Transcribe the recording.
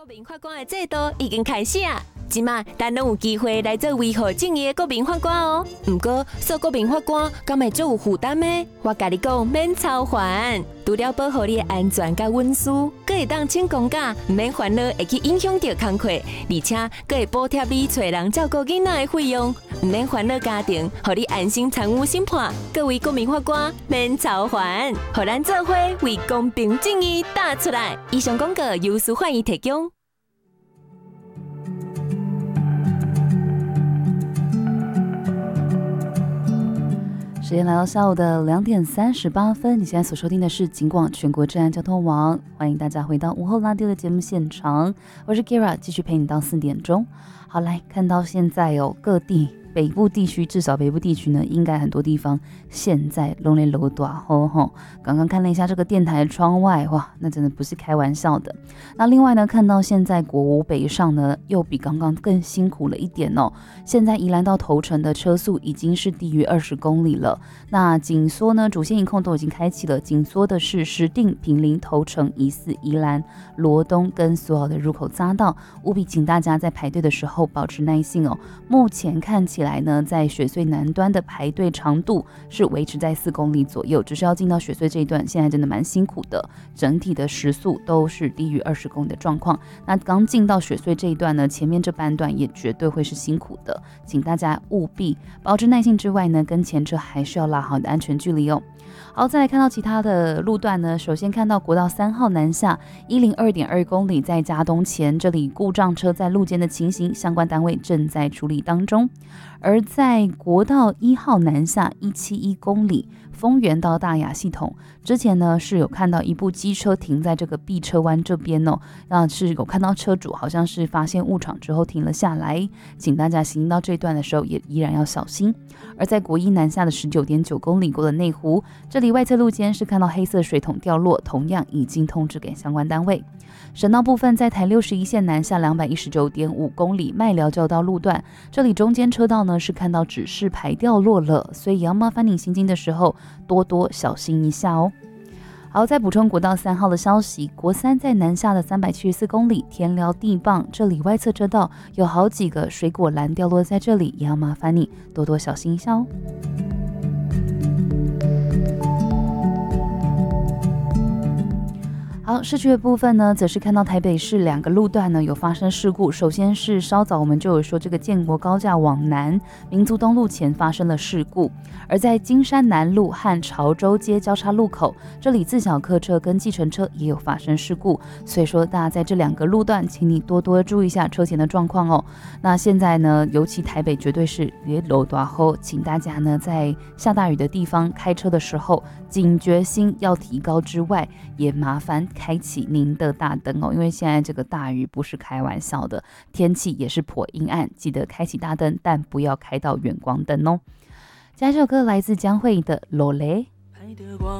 民法官的制度已经开始啊！即马咱拢有机会来做维护正义的国民法官哦。不过，做国民法官敢会足有负担呢？我甲你讲，免操烦，除了保护你的安全甲隐私，佫会当请公假，唔免烦恼会去影响到工课，而且佫会补贴你找人照顾囡仔的费用，唔免烦恼家庭，互你安心参与审判。各位国民法官，免操烦，互咱做伙为公平正义打出来。以上广告由司法院提供。 时间来到下午的2点38分，你现在所收听的是警广全国治安交通网，欢迎大家回到午后拉丢的节目现场，我是 Kira， 继续陪你到4点钟。好，来看到现在各地北部地区，至少北部地区呢，应该很多地方现在都在落大雨。刚刚看了一下这个电台窗外，哇，那真的不是开玩笑的。那另外呢，看到现在国五北上呢，又比刚刚更辛苦了一点哦。现在宜兰到头城的车速已经是低于20公里了。那紧缩呢，主线一控都已经开启了，紧缩的是石碇、坪林、头城、宜四、宜兰、罗东跟所有的入口匝道，务必请大家在排队的时候保持耐性哦。目前看起来呢，在雪隧南端的排队长度是维持在4公里左右，只是要进到雪隧这一段，现在真的蛮辛苦的，整体的时速都是低于20公里的状况。那刚进到雪隧这一段呢，前面这半段也绝对会是辛苦的，请大家务必保持耐性之外呢，跟前车还是要拉好你的安全距离哦。好，再来看到其他的路段呢，首先看到国道3号南下102.2公里，在嘉东前这里故障车在路肩的情形，相关单位正在处理当中。而在国道1号南下171公里，丰原到大雅系统，之前呢是有看到一部机车停在这个 B 车弯这边哦，那是有看到车主好像是发现误闯之后停了下来，请大家行到这段的时候也依然要小心。而在国一南下的19.9公里过了内湖，这里外侧路肩是看到黑色水桶掉落，同样已经通知给相关单位。省道部分在台61线南下219.5公里麦寮交道路段，这里中间车道呢是看到指示牌掉落了，所以要麻烦你行经的时候多多小心一下哦。好，再补充国道3号的消息，国3在南下的374公里田寮地磅，这里外侧车道有好几个水果篮掉落在这里，也要麻烦你多多小心一下哦。好，市区的部分呢，则是看到台北市2个路段呢有发生事故。首先是稍早我们就有说，这个建国高架往南民族东路前发生了事故，而在金山南路和潮州街交叉路口，这里自小客车跟计程车也有发生事故。所以说大家在这2个路段，请你多多注意一下车前的状况哦。那现在呢，尤其台北绝对是越落大雨，请大家呢在下大雨的地方开车的时候，警觉心要提高之外，也麻烦开启您的大灯哦，因为现在这个大雨不是开玩笑的，天气也是颇阴暗，记得开启大灯，但不要开到远光灯哦。下一首歌来自江蕙的《落泪》。